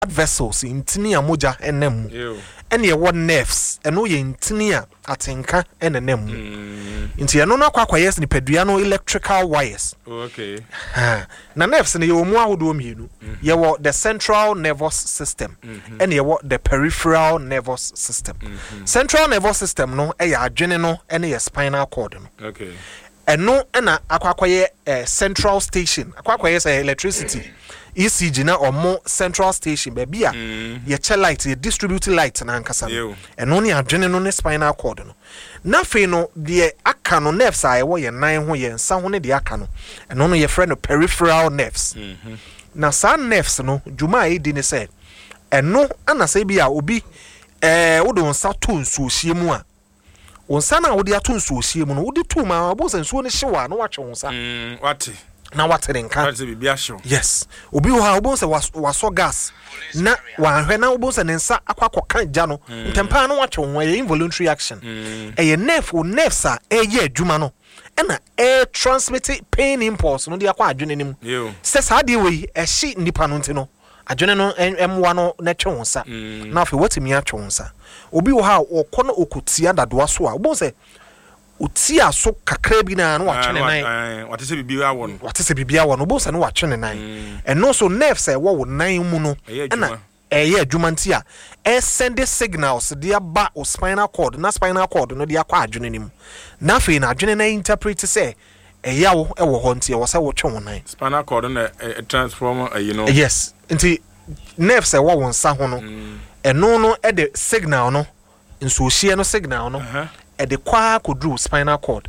vessels intini a moja enemu ene ye wo nerves eno ye intini a atenka enenemu inti eno na kwakwaye ni pedua no electrical wires okay na nerves ne ye wo mu ahodo mienu ye wo the central nervous system ene ye wo the peripheral nervous system central nervous system no e ya adwene no ene ye spinal cord no okay eno ena akwakwaye central station akwakwaye say electricity ECG na omo central station baby a ye che light ye distribute light na ankasa no eno ne adwene no ne spinal cord no na fe no de aka no nerves a ye wo ye nan ho ye nsa ho ne de aka no eno no ye frɛ no peripheral nerves na sa nerves no juma e di ne se eno anasa bi a obi wo do nsa to nsuo hie mu a wonsa na wo de ato nsuo hie mu no wo de to ma obo se nsuo ne hyewa na watwe wonsa wate na waterenka wate bibia hyew yes obi ho ha obo se waso gas na wanhwe na obo se ne nsa akwakoka gya no ntempa na watwe won ye involuntary action ye nerves a ye adwuma no na transmit pain impulse no de akwa adwene nim se sa de we hye nipa no ntino adwene no emwa no na twe wonsa na afi watimi atwe wonsa obi ho ha okono okutia dadoa so a obo se utia so kakra bi na no watwene nan wate se bibia won obo se no watwene nan eno so nerves e wo nan mu no na eye adwuma nti a send signals dia ba o spinal cord na spinal cord no dia kwa adwene nim na fe na adwene na interpret se eyawo e wo ho nti e wo se wo twe wonan spinal cord na transform you know yes nti nerves e wo wonsa ho no eno no e de signal no nso hie no signal no e de kwa kodru spinal cord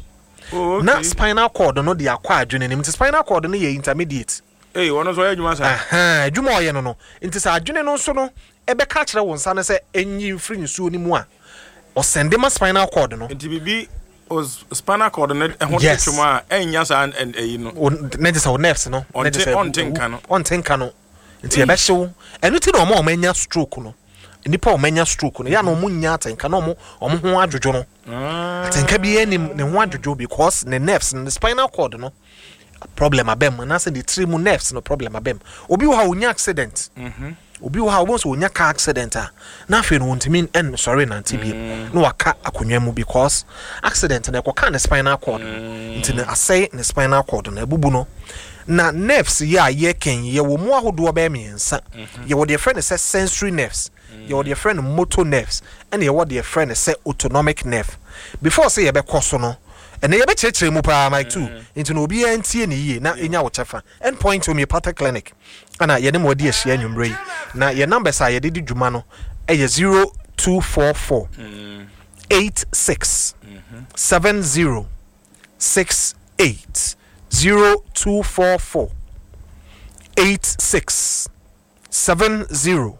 na spinal cord no de akwa adwene nim nti spinal cord no ye intermediate wono so adwuma sa adwuma oye no nti sa adwene no so no e be ka kire wonsa no se enyi mfiri nsuo ni mu a o sende ma spinal cord no nti bibi spinal cord no ho tetwuma enya sa you know ne just nerves no ontenka no nti e be hyew eno ti no o manya stroke no nipa o manya stroke no ya no munya atenka no mo ho adwodwo no atenka bi enim ne ho adwodwo because the nerves and the spinal cord no problem abem na say the three mu nerves no problem abem obi wo ha onya accident obi wo ha obo so onya car accident a na afi no wontimi en sorry na antibiem no waka akonwa mu because accident na ekoka ne spinal cord nti ne asay ne spinal cord na ebubu no na nerves ya ye ken ye wo mu ahodo ba miensa ye wo de friend say sensory nerves ye wo de friend motor nerves and ye wo de friend say autonomic nerve before say ye be koso no ene ye be chekere mu pa my two into no obi antie ne yie na enya wo chefa end point homeopathic clinic ana ye ne mo de ahia nwumre na ye numbers a ye de dwuma no eye 0244 86 70 68 0244 86 70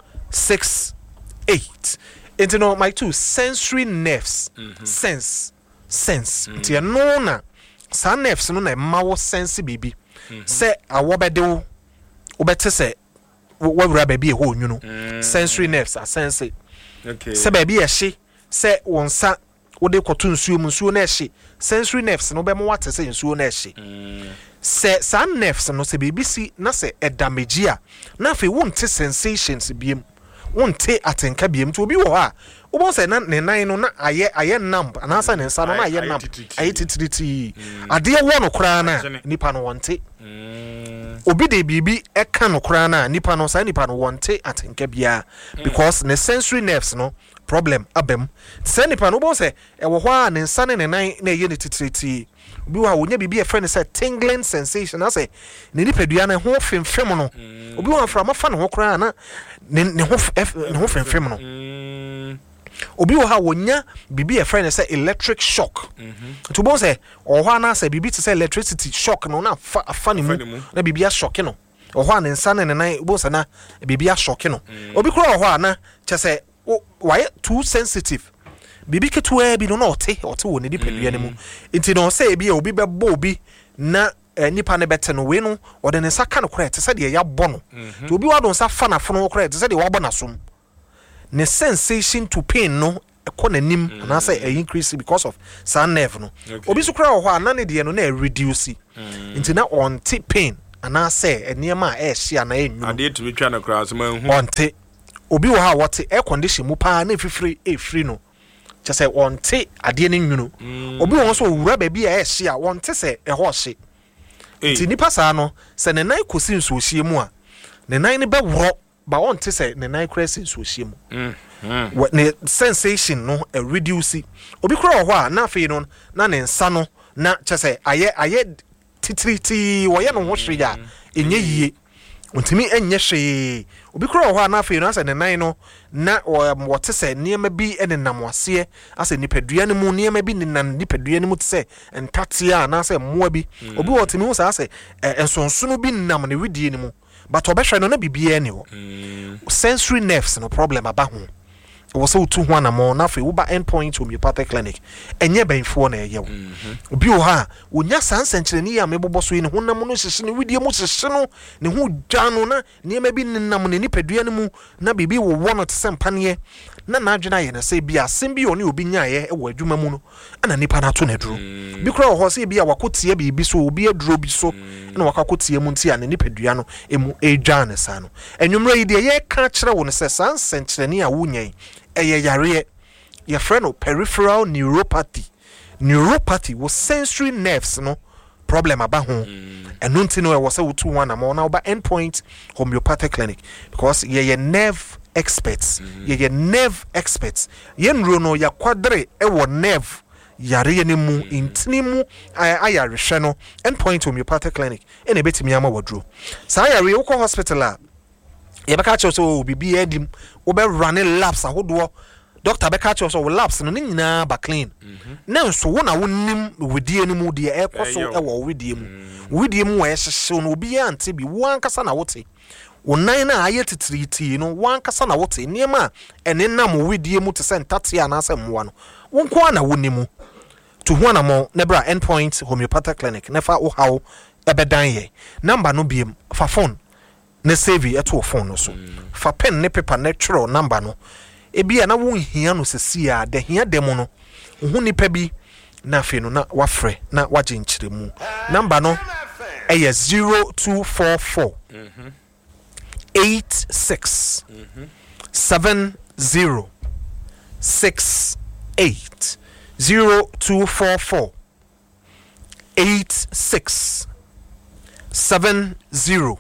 68 into no my two sensory nerves sense nti no na sa nerves no na ma wo sense bibi se awo bede wo obete se wawura baby e ho nwunu sensory nerves are sense okay se baby e hye se wonsa wo de koto nsuo mu nsuo na e hye sensory nerves no be mo wate se nsuo na e hye se sa nerves no se baby si na se e damage a na fe wonte sensations biem wonte atenka biem to obi wo ha obo se na ne nan no na aye numb anasa ne nsa no na aye numb aye titiriti ade wo no kra na nipa no wonte obi de bibi eka no kra na nipa no sa nipa no wonte atenka bia because ne sensory nerves no problem abem se nipa no obo se e wo ho a ne nsa ne nan na aye ne titiriti obi wa wonya bibi e friend say tingling sensation na say ne nipadua na ho femfem no obi wa fra mafa ne ho kra na ne ho femfem no obi wo ha wonya bibi e friend say electric shock to bo say o ho na say bibi to say electricity shock no na afa ne mu na bibi a shock no o ho na nsa ne nan bo say na bibi a shock no obi kro o ho na che say why too sensitive bibi ketua bi no na ote wo ne dipadua ne mu nti no say bi obi bebo obi na nipa ne bete no we no o de ne saka no kra te say de ya bɔ no to obi wa don sa fa na fono kra te say de wa bɔ na som ne sensation to pain no ekɔ nanim na say increase because of sun nerve no obi so kra ho ana ne de no na reduce nti na on pain ana say enema a ehye ana enwu ade tumi twa na kra so manhu onte obi wo ha wote air condition mu pa na efifiri no just say onte ade ne nwunu obi won so owura ba bi a ehye a wonte say eho hye ti nipa sa no se ne nan kosi nso hye mu a ne nan ne be woro ba wonte say ne nan kra si nso hye mu what ne sensation no a reduce obi kra ho a na afi no na ne nsa no na just say aye titriti wo ye no ho hye ya enye yie ontimi enye hye obi kra ho a na afi no ase ne nan no na wote say niema bi enenam wase ase nipadua ne mu niema bi nenan nipadua ne mu tse entatia na ase moa bi obi wotimi hu sa ase ensonsono bi nam ne wedie ne mu but obehwe no na bibia ne ho sensory nerves no problem aba ho wo so tu ho na mo na fe wo ba endpoint homeopathic clinic enye benfo na eye wo obi wo ha wonya sansenkyereni ya mebobo so ne honam no hyehye ne wedie mu hyehye no ne ho dwa no na niema bi nenam ne nipadua ne mu na bibi wo wo no tsempane na adwena ye na se bia asem bi oni obi nyaye e wo adwuma mu no ana nipa na to na duro bi kra ho se bia wakotie bibi so obi aduro bi so na wakakotie mu ntia ne nipadua no emu edwa ne sa no enwumra yi de ye ka kire wo no se sansenkyereni a wonyan eye yare your friend peripheral neuropathy was sensory nerves no problem aba ho eno ntino e wose wutu one am na oba endpoint homeopathic clinic because ye nerve experts ye nerve experts ye nro no ya kwadre e wo nerve yare ne mu intini mu ayare hwe no endpoint homeopathic clinic ene betimi ama wadro sa yare wo ko hospital a ye beka che so bibi edim wo be run labs ahodo doctor beka che so labs no nyina ba clean na so wo na wonim wedie no mu de ekoso e wo wedie mu wa ehye no obi ante bi wo ankasa na wote wo nan na aye titriti no wo ankasa na wote niema ene nam wedie mu te se ntate ana se mmoa no wo nko na wonimu to ho na mo nebra endpoint homeopathic clinic nefa wo hawo ebedan ye number no biem fa phone ne save eto phone no so fa pen ne paper ne twro number no ebia na wo hia no sesi a de hia demo no hu nipa bi na afi no na wafre na waje nkyeremu number no eye 0244 86 70 68 0244 86 70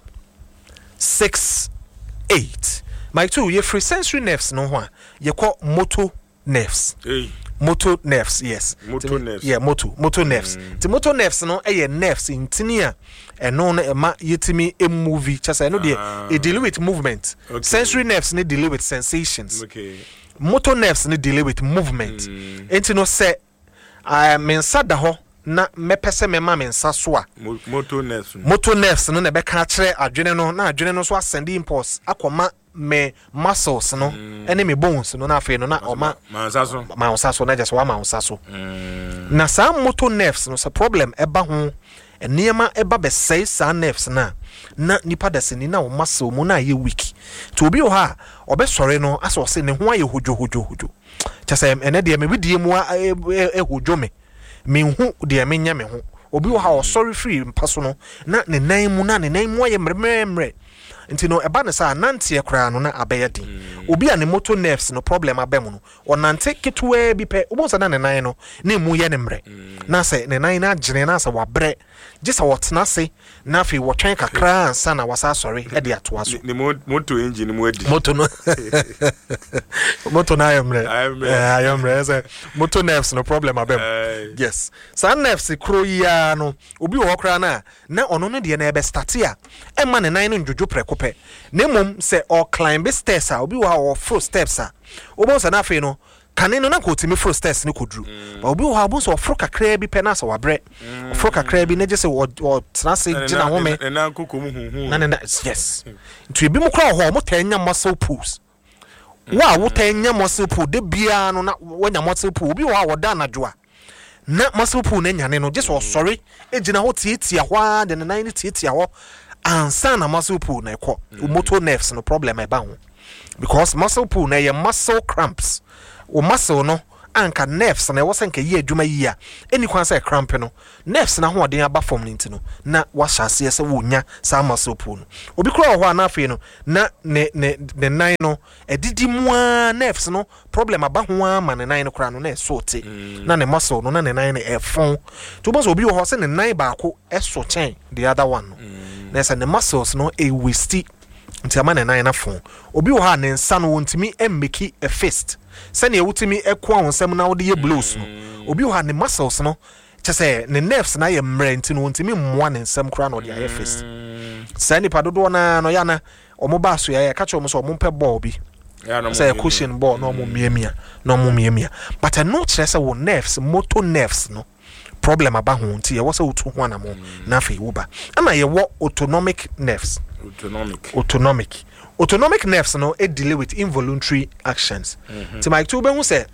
68 my two ye free sensory nerves no ho ye call motor nerves motor nerves yes motor nerves yeah motor nerves the motor nerves no e nerves intini a eno no ema yetimi movie chasa no dey e deal with movement sensory nerves no deal with sensations motor nerves no deal with movement enti no say mensa da ho na mepese mema mensa so a motor nerves no na be ka kire adwene no na adwene no so ascend impulse akoma me muscles no ene me bones no na afi no na oma mansa so na just wa mansa so na sa motor nerves no so problem eba ho eniema eba be say sa nerves na nipa daseni na o muscle mu na ye weak to obi o ha obesore no aso se ne ho aye hojo chese ene de me widie mu hojo me hu de me nya me ho obi o ha o sorry free mpaso no na ne nan mu aye mremre nti no eba ne sa nante ekra no na abeyedin obi a ne motor nerves no problem abem no onante ketwe bi pe obonsa na ne nan no na mu ye ne mre na se ne nan na agene na se wabre gisa wotena se na fi wotwen kakra ansa na wasa sorry e de atoa so ne motor engine mu adi motor no motor na ayomre say motor nerves no problem abem yes sa nerves kro ya no obi wo kra na ono no de na ebe start ya e ma ne nan no njojo prekope na mom se o climb stairs a obi wo ha o fro steps a obonsa na fe no kane no na ko timi fro stairs ne kodru ba obi wo ha obonsa o fro kakra bi pe na so wabre fro kakra bi na je se o trase gina ho me na kokomu hu na yes ntu ebi mu kra ho mo tanya muscle pools wa wo tanya muscle pool de bia no na wanya muscle pool obi wo ha wo da na dwoa na muscle pool na nyane no je so sorry e gina ho tietia ho a de na nan tietia ho ansa na muscle pool na ekọ motor nerves no problem eba ho because muscle pool na ye muscle cramps o muscle no anka nerves na ɛwɔ sɛ nka yɛ adwuma yi a ɛni kwan sɛ cramp no nerves na hoɔden aba fam no nti no na wahyɛ aseɛ sɛ wonya saa muscle pull no obi kura wɔ hɔ a na afei no na ne nan no ɛdidi mu a nerves no problem aba ho a ma ne nan no kura no na ɛso te na ne muscle no na ne nan no ɛfon to boss obi wɔ hɔ sɛ ne nan baako ɛso kyɛn the other one no na sɛ ne muscles no waste nti ama ne nan na fon obi wɔ hɔ a ne nsa no wontimi mmeki a fist sɛnea wotimi ɛko ahonsɛm na wode yɛ blows no obi wɔ hɔ a ne muscles no kyɛ sɛ ne nerves na yɛ mmerɛ nti no wontimi mmoa ne nsɛm kora na ɔde ayɛ fist saa nipa dodoɔ na no yɛ na ɔmo ba so yɛ ka kyerɛ ɔmo sɛ ɔmo mpɛ ball bi sɛ cushion ball na ɔmo miamia but ɛno kyerɛ sɛ wo nerves motor nerves no problem aba ho nti yɛwɔ sɛ wotu ho anamo na afei woba ana yɛwɔ autonomic nerves autonomic nerves no deal with involuntary actions nti Mike to behu sɛ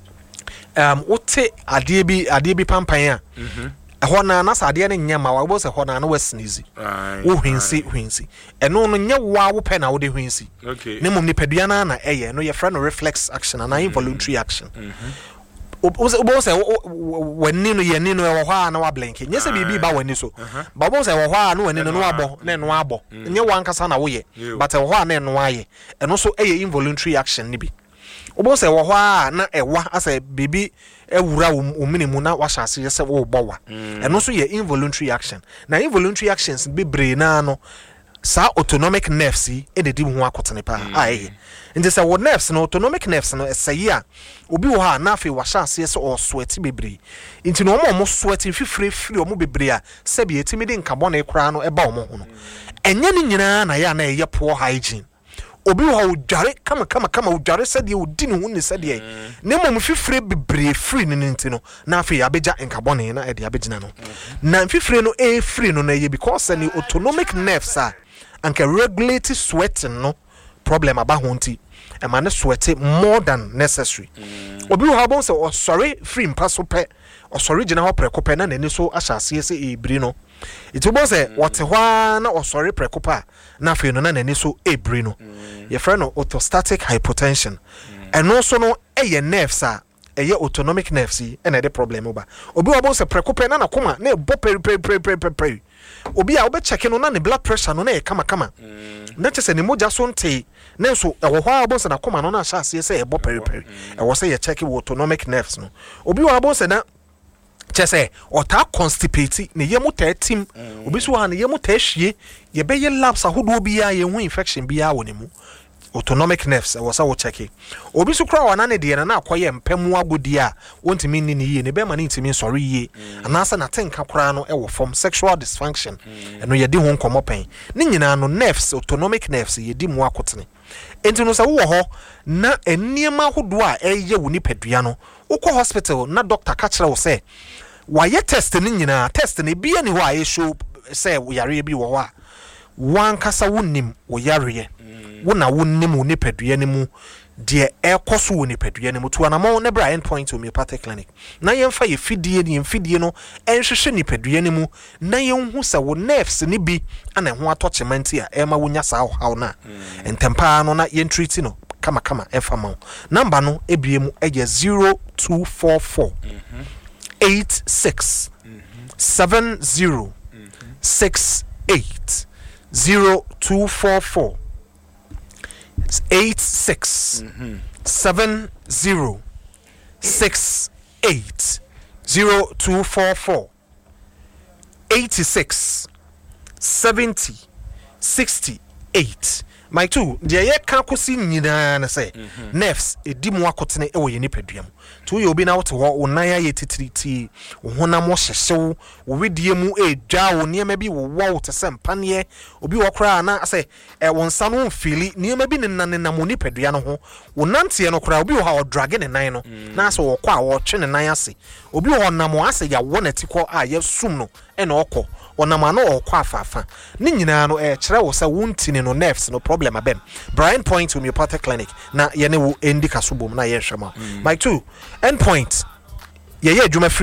wote adeɛ bi pampan a ɛhɔ na sa adeɛ no nyɛ ma wo sɛ hɔ na wasneeze wo hwinsi ɛno no nyɛ wa wo pɛ na wo de hwinsi ne mom nipadua na ɛyɛ no yɛfrɛ no reflex action and involuntary action obo say wani no ye ni no e wo ha na wa blink nye se bibi ba wani so ba obo say wo ha na wani no abo na no abo nye wan kasa na wo ye but e wo ha na no aye eno so eye involuntary action ni bi obo say wo ha na e wa asa bibi ewura wo minimu na wa hyase ye se wo bowa eno so ye involuntary action na involuntary actions bi bre na no sa autonomic nerves e de di ho akotene pa aye nti say wo nerves no autonomic nerves no esayi a obi wo ha na afi wa hyase se o sweat bebre nti no mo sweat fifiri o mo bebre a se bi etimi de nkabɔ na ekura no eba o mo ho no enye ni nyina na ya na ye poor hygiene obi wo ha odware kama odware se de odi ne ho ne se de ne mo fifiri bebre free ne nti no na afi abeja nkabɔ ne na e de abegina no na fifiri no free no na ye because any autonomic nerves are and can regulate sweating no problem about hunti a man sweat more than necessary obi wo habon say oh sorry free mpaso pe or sorry gina ho prekope na nani so ahyase se ebri no it will say what hwa na or sorry prekopa na fe no na nani so ebri no your friend no orthostatic hypotension and also no eye nerves a eye autonomic nerves e na the problem oba obi wo habon say prekope na na koma na ebo peri obi a obe check no na ne blood pressure no na e kama na chese ne moja so nte na so ewo hwa abonse na koma no na hyase se e bo peri ewo se ye check autonomic nerves no obi wa abonse na chese ota constipate ne yemu ta tim obi so ha ne yemu ta hwie ye be ye labs ahodo bi ya ye hu infection bi ya woni mu autonomic nerves was wo check obi so kra wana ne de na akoye mpamu agodi a wontimi ni ye ne be ma ne ntimi sori ye anasa na tenka kra no e wo form sexual dysfunction eno ye di ho nkomo pen ne nyina no nerves autonomic nerves ye di mu akotene enti no se wo ho na eniema ahodo a eye wo ni padua no ukọ hospital na doctor ka kire wo se waye test ne nyina test ne bia ni ho a ye show se wo yare bi wo ho a wan kasa wonnim wo yare wona wonnim wo nipadua ne mu de ekoso wo nipadua ne mu to anamo ne bra endpoint homeopathic clinic na yemfa ye fidie no enhwehwe nipadua ne mu na yenhu se wo nerves ne bi ana ho atochemanti a ema wonya sa how na entempa no na yen treat no kama efa ma number no ebie mu eje 0244 86 70 68 0244 86 70 68 0244 86 70 68 my two de ye ka kosi nyina na say nerves edi mu akotene e wo ye nipaduam to ye obi na wote ho onan aye titiriti wo honam wo hyehyew wo wedie mu edwa wo niema bi wo wo te se mpane obi wo kra na say wo nsa no mfili niema bi nenanena mo nipadua no ho wo nante no kra obi wo ha wo drag ne nan no na so wo kwa wo twe ne nan ase obi wo nam ase ya wo natiko a ye sum no e na okọ onama no okwa afafa ni nyina no kire wo se wontini no nerves no problem abem Brian Point Homeopathic Clinic na ye ne wo endika so bom na ye hwema my two endpoint ye adwuma free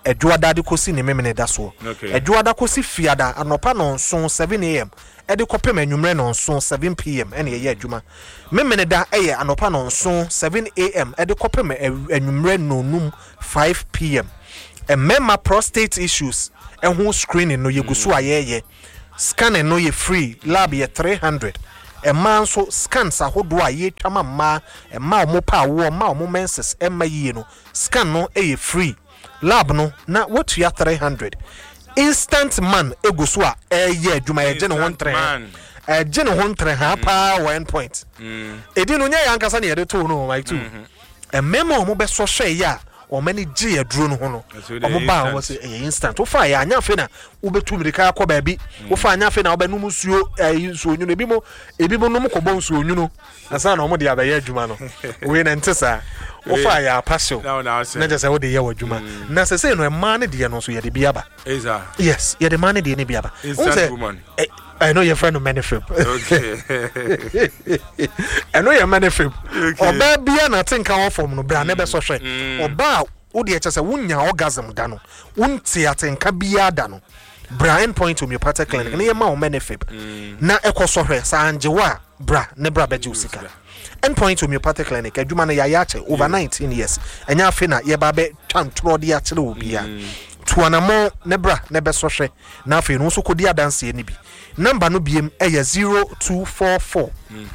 adwoada de kosi ne memene da so adwoada kosi fiada anopa no nso 7 am ede kopem anwumre no nso 7 pm ene ye adwuma memene da eye anopa no nso 7 am ede kopem anwumre no num 5 pm mema prostate issues ehun screening no yegusu ayeye scanning no ye free lab ye 300 man so scans ahodo a ye twama ma omo pa wo ma omo menses emma yie no scan no e free lab no na what you 300 instant man egusu a ye adwuma ye gene ho ntre gene ho ntre ha pa 1 point edi no nya yankasa ne ye de to no my two memo omo be so hwe ya o many G aduro no ho no omo ba o say instant wo fa ya anya fe na wo betu mirika akọ ba bi wo fa anya fe na wo be num suo suo nyu no ebi mo num ko bon suo nyu no asa na omo de abaye adwuma no we na ntesa wo fa ya passion na je say wo de ye wadwuma na se say no e ma ne de no so ye de biaba yes ye de ma ne de ne biaba I know your friend of many film. Okay. I know your many film. Oba bia na think am from no bra na be so hwe. Oba wo de eche se wunya orgasm da no. Wunti atenka bia da no. Bra Endpoint Homeopathic Clinic na ye ma o many film. Na ekoso hwe sa anjewa bra ne bra beje usika. Endpoint Homeopathic Clinic adwuma na ya che over 19 years. Enya afi na ye ba be twantro de a kire obia. Tuanamo nebra nebe sohwe na afi no so kodi adanse ni bi number no biem eye 0244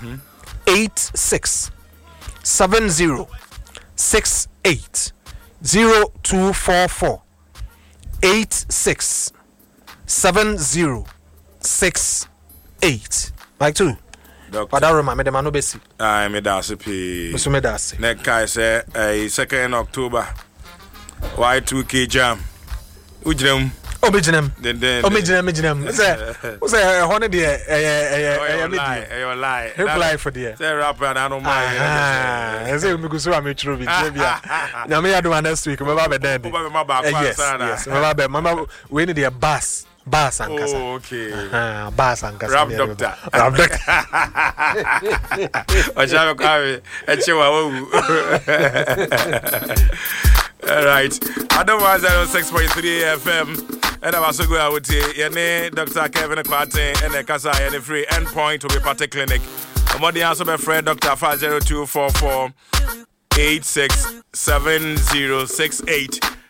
86 70 68 0244 86 70 68 like two Father Roma me de mano besi me da se pe so me da se ne kai se 2nd October Y2K jam Ujrem Omejinem say honey there your lie reply for there say rapper and I don't mind say me go so am true bi bia na me do next week me ba be den yes mama we need the bass and kasa okay bass and kasa rap doctor oja ko ave echewa wo all right. Adama 06.3 FM. And I'm also going with you. Dr. Kevin Kwate and Kasa and free Endpoint Homeopathic Clinic. I'm on the answer by friend Dr. 50244 867068.